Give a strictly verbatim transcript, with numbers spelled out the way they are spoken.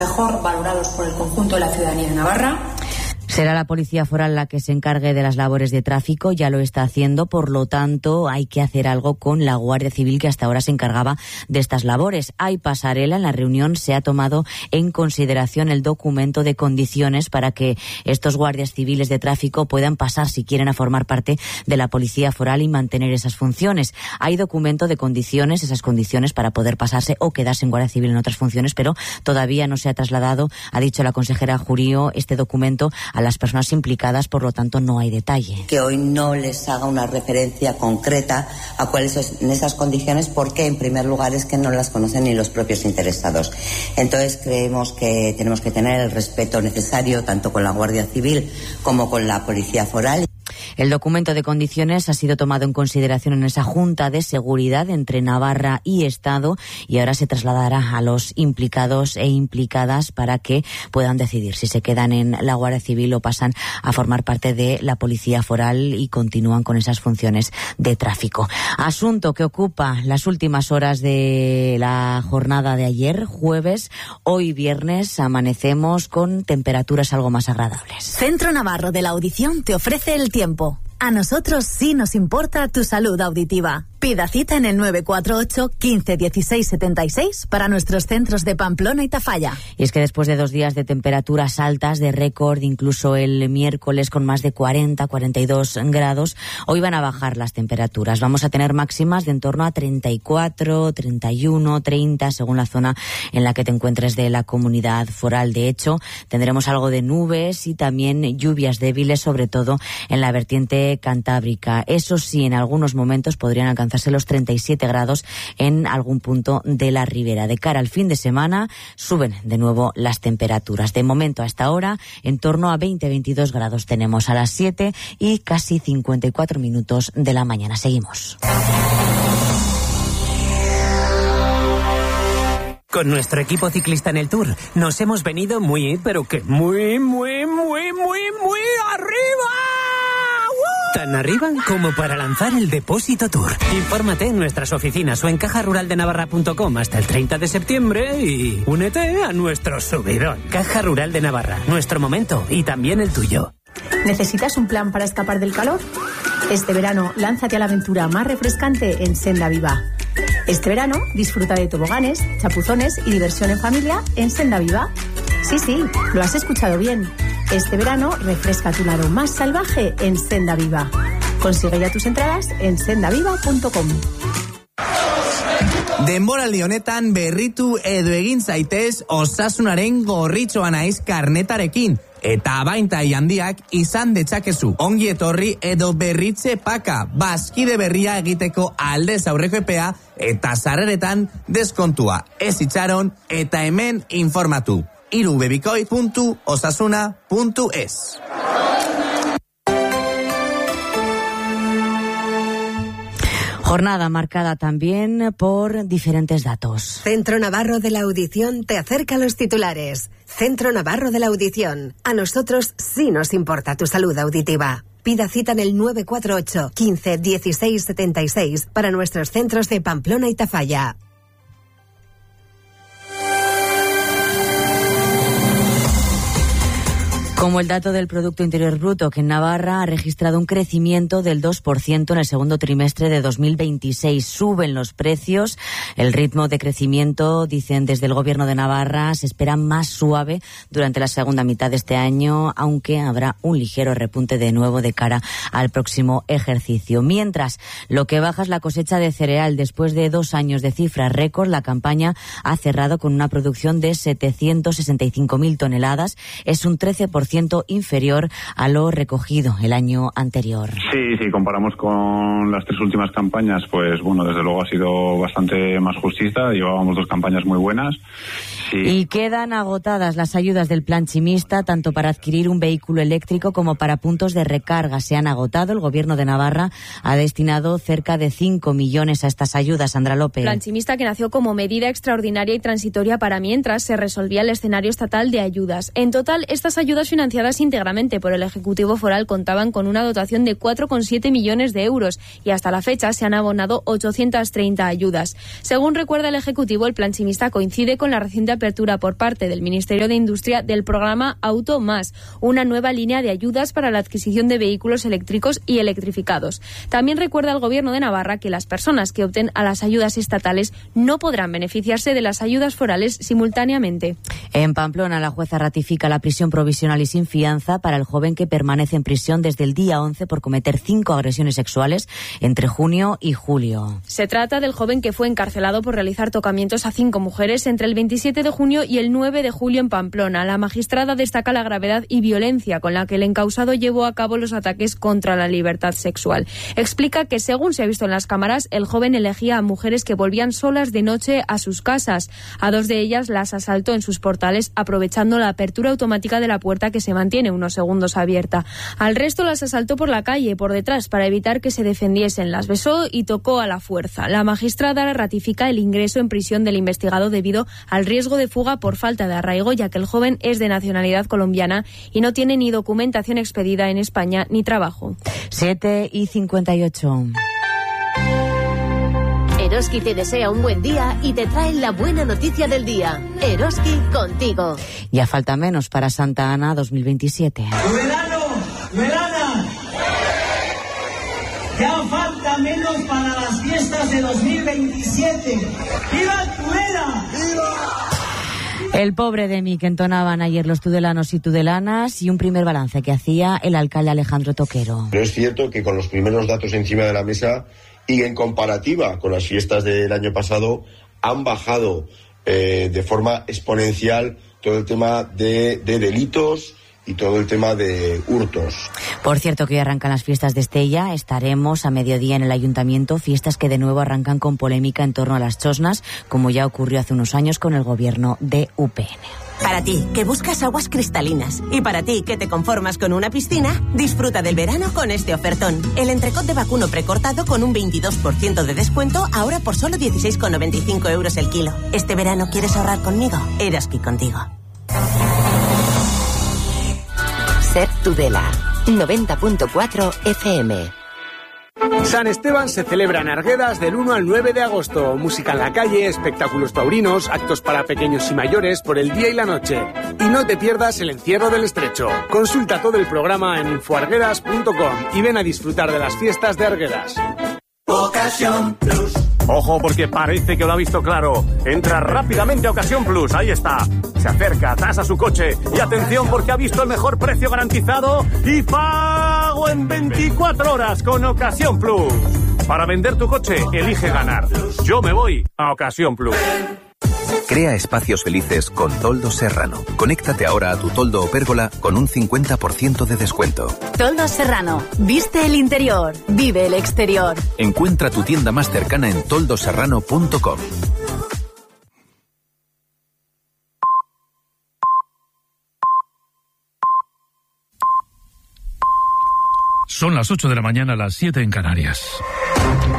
mejor valorados por el conjunto de la ciudadanía de Navarra. Será la Policía Foral la que se encargue de las labores de tráfico, ya lo está haciendo, por lo tanto hay que hacer algo con la Guardia Civil que hasta ahora se encargaba de estas labores. Hay pasarela, en la reunión se ha tomado en consideración el documento de condiciones para que estos guardias civiles de tráfico puedan pasar si quieren a formar parte de la Policía Foral y mantener esas funciones. Hay documento de condiciones, esas condiciones para poder pasarse o quedarse en Guardia Civil en otras funciones, pero todavía no se ha trasladado, ha dicho la consejera Jurío, este documento a las personas implicadas, por lo tanto no hay detalle. Que hoy no les haga una referencia concreta a cuáles son esas condiciones, porque en primer lugar es que no las conocen ni los propios interesados. Entonces creemos que tenemos que tener el respeto necesario tanto con la Guardia Civil como con la Policía Foral. El documento de condiciones ha sido tomado en consideración en esa Junta de Seguridad entre Navarra y Estado y ahora se trasladará a los implicados e implicadas para que puedan decidir si se quedan en la Guardia Civil o pasan a formar parte de la Policía Foral y continúan con esas funciones de tráfico. Asunto que ocupa las últimas horas de la jornada de ayer, jueves. Hoy viernes amanecemos con temperaturas algo más agradables. Centro Navarro de la Audición te ofrece el tiempo. A nosotros sí nos importa tu salud auditiva. Pida cita en el nueve cuatro ocho, quince, dieciséis, setenta y seis para nuestros centros de Pamplona y Tafalla. Y es que después de dos días de temperaturas altas, de récord, incluso el miércoles con más de cuarenta, cuarenta y dos grados, hoy van a bajar las temperaturas. Vamos a tener máximas de en torno a treinta y cuatro, treinta y uno, treinta, según la zona en la que te encuentres de la comunidad foral. De hecho, tendremos algo de nubes y también lluvias débiles, sobre todo en la vertiente cantábrica. Eso sí, en algunos momentos podrían alcanzarse los treinta y siete grados en algún punto de la ribera. De cara al fin de semana suben de nuevo las temperaturas. De momento hasta ahora en torno a veinte a veintidós grados tenemos a las siete y casi cincuenta y cuatro minutos de la mañana. Seguimos. Con nuestro equipo ciclista en el Tour nos hemos venido muy, pero que muy, muy, muy, muy, muy arriba. Tan arriba como para lanzar el Depósito Tour. Infórmate en nuestras oficinas o en caja rural de navarra punto com hasta el treinta de septiembre y únete a nuestro subidón. Caja Rural de Navarra, nuestro momento y también el tuyo. ¿Necesitas un plan para escapar del calor? Este verano, lánzate a la aventura más refrescante en Senda Viva. Este verano, disfruta de toboganes, chapuzones y diversión en familia en Senda Viva. Sí, sí, lo has escuchado bien. Este verano, refresca tu lado más salvaje en Senda Viva. Consigue ya tus entradas en senda viva punto com. Denboraldi honetan berritu edo egin zaitez Osasunaren gorritxoa naiz karnetarekin. Eta abaintai handiak izan detzakezu. Ongi etorri edo berritze paka. Bazkide berria egiteko aldez aurreko epea eta sarreretan deskontua. Ez itxaron eta hemen informatu. irubebikoi puntu osasuna puntu es. Jornada marcada también por diferentes datos. Centro Navarro de la Audición te acerca a los titulares. Centro Navarro de la Audición. A nosotros sí nos importa tu salud auditiva. Pida cita en el nueve cuatro ocho, quince, dieciséis, setenta y seis para nuestros centros de Pamplona y Tafalla. Como el dato del Producto Interior Bruto, que en Navarra ha registrado un crecimiento del dos por ciento en el segundo trimestre de dos mil veintiséis. Suben los precios. El ritmo de crecimiento, dicen desde el Gobierno de Navarra, se espera más suave durante la segunda mitad de este año, aunque habrá un ligero repunte de nuevo de cara al próximo ejercicio. Mientras, lo que baja es la cosecha de cereal. Después de dos años de cifras récord, la campaña ha cerrado con una producción de setecientos sesenta y cinco mil toneladas. Es un trece por ciento inferior a lo recogido el año anterior. Sí, sí, comparamos con las tres últimas campañas, pues bueno, desde luego ha sido bastante más justita. Llevábamos dos campañas muy buenas. Sí. Y quedan agotadas las ayudas del plan chimista, tanto para adquirir un vehículo eléctrico como para puntos de recarga. Se han agotado. El Gobierno de Navarra ha destinado cerca de cinco millones a estas ayudas. Sandra López. Plan chimista que nació como medida extraordinaria y transitoria para mientras se resolvía el escenario estatal de ayudas. En total, estas ayudas financieras financiadas íntegramente por el Ejecutivo Foral contaban con una dotación de cuatro coma siete millones de euros y hasta la fecha se han abonado ochocientas treinta ayudas. Según recuerda el Ejecutivo, el plan chimista coincide con la reciente apertura por parte del Ministerio de Industria del programa Auto Más, una nueva línea de ayudas para la adquisición de vehículos eléctricos y electrificados. También recuerda el Gobierno de Navarra que las personas que opten a las ayudas estatales no podrán beneficiarse de las ayudas forales simultáneamente. En Pamplona, la jueza ratifica la prisión provisional y sin fianza para el joven que permanece en prisión desde el día once por cometer cinco agresiones sexuales entre junio y julio. Se trata del joven que fue encarcelado por realizar tocamientos a cinco mujeres entre el veintisiete de junio y el nueve de julio en Pamplona. La magistrada destaca la gravedad y violencia con la que el encausado llevó a cabo los ataques contra la libertad sexual. Explica que, según se ha visto en las cámaras, el joven elegía a mujeres que volvían solas de noche a sus casas. A dos de ellas las asaltó en sus portales, aprovechando la apertura automática de la puerta que se mantiene unos segundos abierta. Al resto las asaltó por la calle, por detrás, para evitar que se defendiesen. Las besó y tocó a la fuerza. La magistrada ratifica el ingreso en prisión del investigado debido al riesgo de fuga por falta de arraigo, ya que el joven es de nacionalidad colombiana y no tiene ni documentación expedida en España ni trabajo. siete y cincuenta y ocho. Eroski te desea un buen día y te trae la buena noticia del día. Eroski contigo. Ya falta menos para Santa Ana dos mil veintisiete. ¡Verano! ¡Verana! Ya falta menos para las fiestas de dos mil veintisiete. ¡Viva Tudela! ¡Viva! El pobre de mí que entonaban ayer los tudelanos y tudelanas y un primer balance que hacía el alcalde Alejandro Toquero. Pero es cierto que con los primeros datos encima de la mesa y en comparativa con las fiestas del año pasado han bajado eh, de forma exponencial todo el tema de, de delitos y todo el tema de hurtos. Por cierto, que hoy arrancan las fiestas de Estella. Estaremos a mediodía en el ayuntamiento, fiestas que de nuevo arrancan con polémica en torno a las chosnas, como ya ocurrió hace unos años con el gobierno de U P N. Para ti, que buscas aguas cristalinas, y para ti, que te conformas con una piscina, disfruta del verano con este ofertón. El entrecot de vacuno precortado con un veintidós por ciento de descuento, ahora por solo dieciséis con noventa y cinco euros el kilo. ¿Este verano quieres ahorrar conmigo? Eroski contigo. Ser Tudela, noventa punto cuatro F M. San Esteban se celebra en Arguedas del uno al nueve de agosto. Música en la calle, espectáculos taurinos, actos para pequeños y mayores por el día y la noche. Y no te pierdas el encierro del Estrecho. Consulta todo el programa en infoarguedas punto com y ven a disfrutar de las fiestas de Arguedas. Ocasión Plus. Ojo, porque parece que lo ha visto claro. Entra rápidamente a Ocasión Plus, ahí está. Se acerca, tasa su coche y atención porque ha visto el mejor precio garantizado y pago en veinticuatro horas con Ocasión Plus. Para vender tu coche, elige ganar. Yo me voy a Ocasión Plus. Crea espacios felices con Toldos Serrano. Conéctate ahora a tu toldo o pérgola con un cincuenta por ciento de descuento. Toldos Serrano. Viste el interior, vive el exterior. Encuentra tu tienda más cercana en toldos serrano punto com. Son las ocho de la mañana, las siete en Canarias.